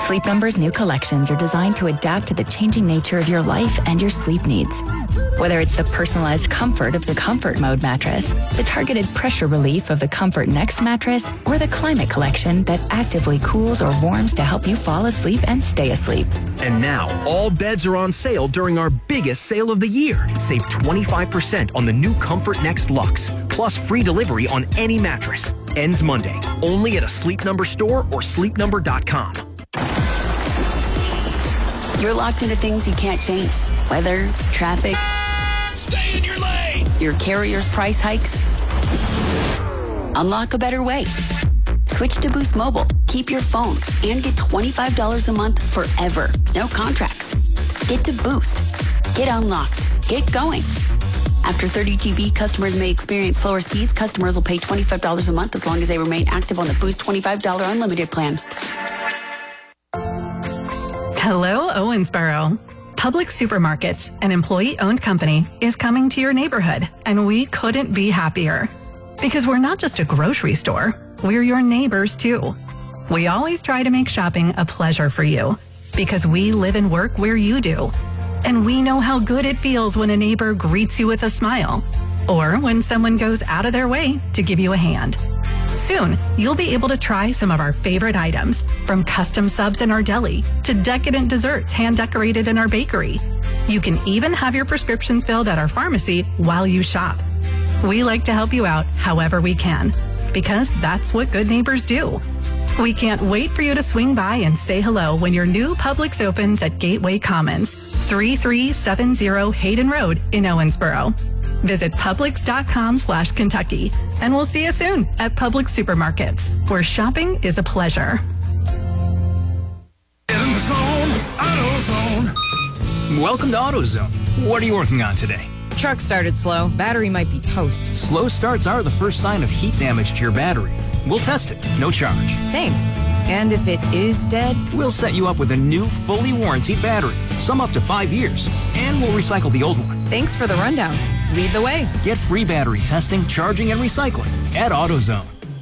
Sleep Number's new collections are designed to adapt to the changing nature of your life and your sleep needs. Whether it's the personalized comfort of the Comfort Mode mattress, the targeted pressure relief of the Comfort Next mattress, or the Climate Collection that actively cools or warms to help you fall asleep and stay asleep. And now, all beds are on sale during our biggest sale of the year. Save 25% on the new Comfort Next Luxe, plus free delivery on any mattress. Ends Monday, only at a Sleep Number store or sleepnumber.com. You're locked into things you can't change. Weather, traffic. Stay in your lane! Your carrier's price hikes. Unlock a better way. Switch to Boost Mobile. Keep your phone and get $25 a month forever. No contracts. Get to Boost. Get unlocked. Get going. After 30 GB, customers may experience slower speeds. Customers will pay $25 a month as long as they remain active on the Boost $25 unlimited plan. Hello, Owensboro. Publix Supermarkets, an employee-owned company, is coming to your neighborhood, and we couldn't be happier. Because we're not just a grocery store, we're your neighbors too. We always try to make shopping a pleasure for you, because we live and work where you do. And we know how good it feels when a neighbor greets you with a smile, or when someone goes out of their way to give you a hand. Soon, you'll be able to try some of our favorite items, from custom subs in our deli to decadent desserts hand-decorated in our bakery. You can even have your prescriptions filled at our pharmacy while you shop. We like to help you out however we can, because that's what good neighbors do. We can't wait for you to swing by and say hello when your new Publix opens at Gateway Commons, 3370 Hayden Road in Owensboro. Visit Publix.com/Kentucky, and we'll see you soon at Publix Supermarkets, where shopping is a pleasure. Get in the zone, AutoZone. Welcome to AutoZone. What are you working on today? Truck started slow. Battery might be toast. Slow starts are the first sign of heat damage to your battery. We'll test it, no charge. Thanks. And if it is dead? We'll set you up with a new, fully warranted battery, some up to 5 years, and we'll recycle the old one. Thanks for the rundown. Lead the way. Get free battery testing, charging, and recycling at AutoZone.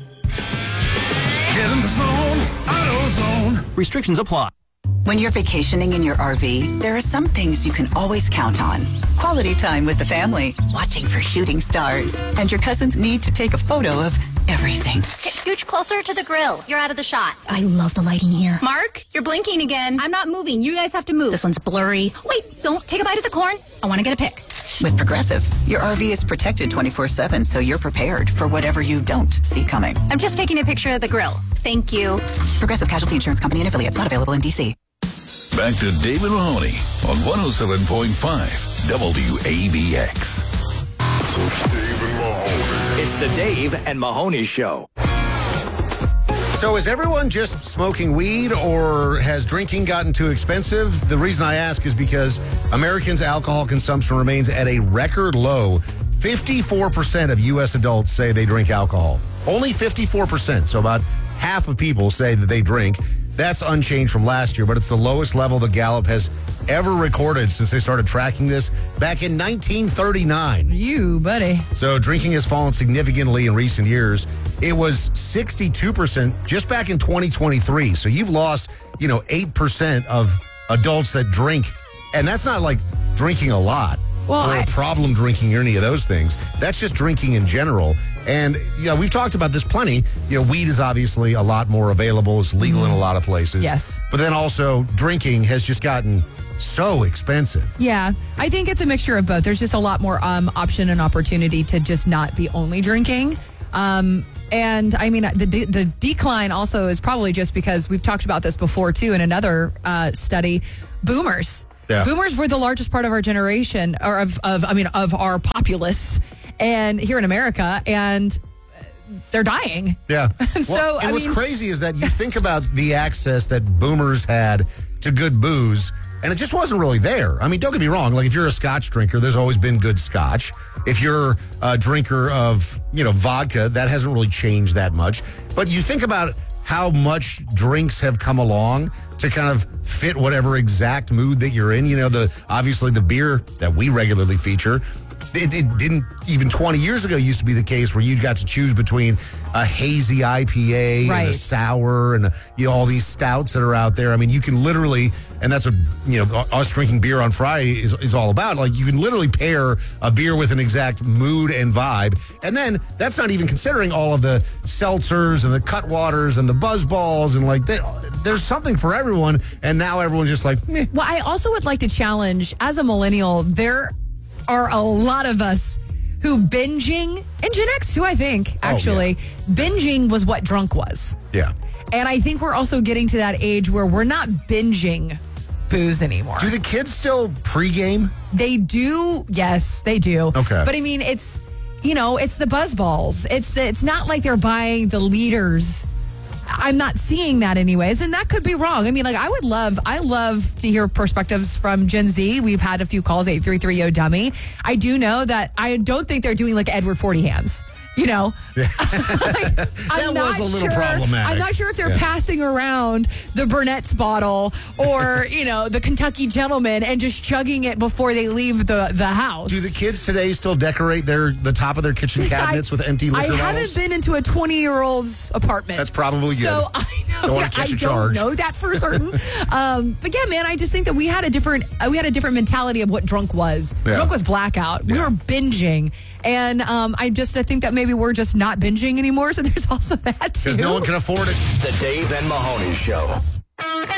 Get in the zone, AutoZone. Restrictions apply. When you're vacationing in your RV, there are some things you can always count on. Quality time with the family, watching for shooting stars, and your cousin's need to take a photo of everything. Scooch closer to the grill. You're out of the shot. I love the lighting here. Mark, you're blinking again. I'm not moving. You guys have to move. This one's blurry. Wait, don't take a bite of the corn. I want to get a pic. With Progressive, your RV is protected 24/7, so you're prepared for whatever you don't see coming. I'm just taking a picture of the grill. Thank you. Progressive Casualty Insurance Company and affiliates, not available in D.C. Back to David Mahoney on 107.5 WABX. David Mahoney. It's the Dave and Mahoney Show. So is everyone just smoking weed, or has drinking gotten too expensive? The reason I ask is because Americans' alcohol consumption remains at a record low. 54% of U.S. adults say they drink alcohol. Only 54%. So about half of people say that they drink. That's unchanged from last year, but it's the lowest level the Gallup has ever recorded since they started tracking this back in 1939. You, buddy. So drinking has fallen significantly in recent years. It was 62% just back in 2023. So you've lost, 8% of adults that drink. And that's not like drinking a lot or problem drinking or any of those things. That's just drinking in general. And, we've talked about this plenty. Weed is obviously a lot more available. It's legal in a lot of places. Yes. But then also drinking has just gotten so expensive. Yeah, I think it's a mixture of both. There's just a lot more option and opportunity to just not be only drinking. And I mean, the decline also is probably just because we've talked about this before too in another study. Boomers. Yeah. Boomers were the largest part of our generation, or of our populace, and here in America, and they're dying. Yeah. So what's crazy is that you think about the access that boomers had to good booze, and it just wasn't really there. I mean, don't get me wrong. Like, if you're a scotch drinker, there's always been good scotch. If you're a drinker of, vodka, that hasn't really changed that much. But you think about how much drinks have come along to kind of fit whatever exact mood that you're in. Obviously the beer that we regularly feature, it didn't even 20 years ago used to be the case where you got to choose between a hazy IPA and a sour and all these stouts that are out there. I mean, you can literally, and that's what us drinking beer on Friday is all about. Like, you can literally pair a beer with an exact mood and vibe, and then that's not even considering all of the seltzers and the Cutwaters and the Buzzballs and there's something for everyone. And now everyone's just like, meh. Well, I also would like to challenge, as a millennial, there are a lot of us who binging, and Gen X too, I think, actually, binging was what drunk was. Yeah. And I think we're also getting to that age where we're not binging booze anymore. Do the kids still pregame? They do. Yes, they do. Okay. But I mean, it's the Buzzballs. It's not like they're buying the liters. I'm not seeing that anyways, and that could be wrong. I mean, I love to hear perspectives from Gen Z. We've had a few calls, 833-YO-DUMMY. I do know that I don't think they're doing like Edward 40 hands. That was a little problematic. I'm not sure if they're passing around the Burnett's bottle or, the Kentucky Gentleman and just chugging it before they leave the house. Do the kids today still decorate the top of their kitchen cabinets with empty liquor bottles? I haven't been into a 20-year-old's apartment. That's probably good. So I know don't want to catch a charge. Don't know that for certain. But yeah, man, I just think that we had a different mentality of what drunk was. Yeah. Drunk was blackout. We were binging. And I think that maybe we're just not binging anymore. So there's also that too. Because no one can afford it. The Dave and Mahoney Show.